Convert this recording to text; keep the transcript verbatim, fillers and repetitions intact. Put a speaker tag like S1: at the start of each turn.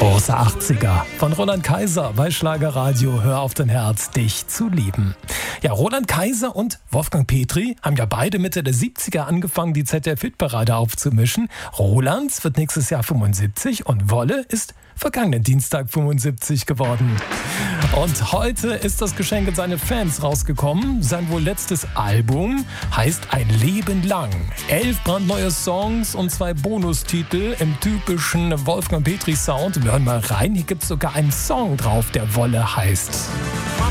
S1: Große achtziger von Roland Kaiser bei Schlagerradio. Hör auf dein Herz, dich zu lieben. Ja, Roland Kaiser und Wolfgang Petri haben ja beide Mitte der siebziger angefangen, die Z D F-Hitparade aufzumischen. Roland wird nächstes Jahr fünfundsiebzig und Wolle ist vergangenen Dienstag fünfundsiebzig geworden. Und heute ist das Geschenk an seine Fans rausgekommen. Sein wohl letztes Album heißt Ein Leben lang. Elf brandneue Songs und zwei Bonustitel im typischen Wolfgang Petri Sound. Wir hören mal rein. Hier gibt es sogar einen Song drauf, der Wolle heißt.